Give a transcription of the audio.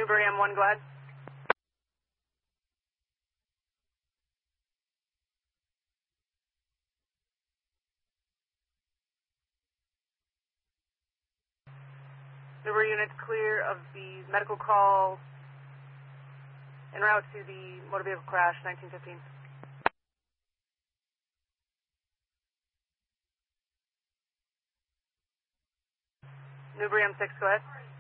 Newbury M1, go ahead. Newbury units clear of the medical call en route to the motor vehicle crash, 1915. Newbury M6, go ahead.